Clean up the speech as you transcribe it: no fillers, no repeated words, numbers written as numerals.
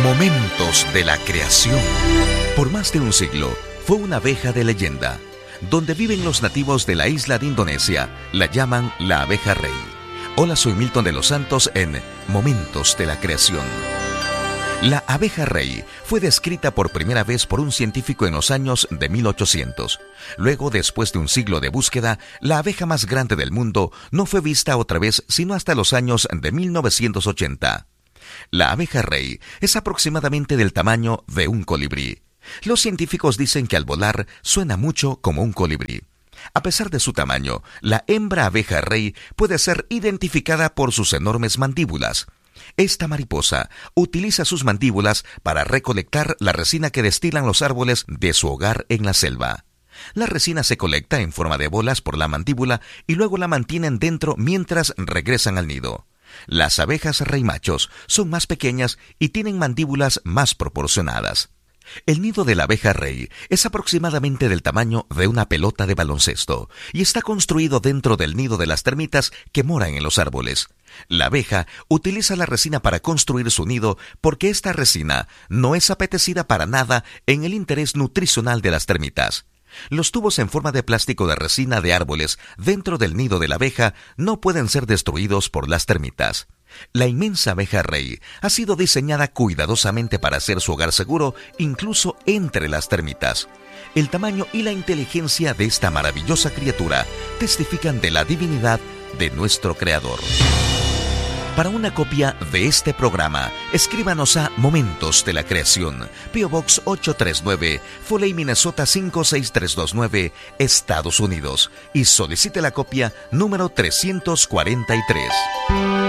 Momentos de la creación. Por más de un siglo, fue una abeja de leyenda. Donde viven los nativos de la isla de Indonesia, la llaman la abeja rey. Hola, soy Milton de los Santos en Momentos de la creación. La abeja rey fue descrita por primera vez por un científico en los años de 1800. Luego, después de un siglo de búsqueda, la abeja más grande del mundo no fue vista otra vez sino hasta los años de 1980. La abeja rey es aproximadamente del tamaño de un colibrí. Los científicos dicen que al volar suena mucho como un colibrí. A pesar de su tamaño, la hembra abeja rey puede ser identificada por sus enormes mandíbulas. Esta mariposa utiliza sus mandíbulas para recolectar la resina que destilan los árboles de su hogar en la selva. La resina se colecta en forma de bolas por la mandíbula y luego la mantienen dentro mientras regresan al nido. Las abejas rey machos son más pequeñas y tienen mandíbulas más proporcionadas. El nido de la abeja rey es aproximadamente del tamaño de una pelota de baloncesto y está construido dentro del nido de las termitas que moran en los árboles. La abeja utiliza la resina para construir su nido porque esta resina no es apetecida para nada en el interés nutricional de las termitas. Los tubos en forma de plástico de resina de árboles dentro del nido de la abeja no pueden ser destruidos por las termitas. La inmensa abeja rey ha sido diseñada cuidadosamente para hacer su hogar seguro, incluso entre las termitas. El tamaño y la inteligencia de esta maravillosa criatura testifican de la divinidad de nuestro Creador. Para una copia de este programa, escríbanos a Momentos de la Creación, P.O. Box 839, Foley, Minnesota 56329, Estados Unidos, y solicite la copia número 343.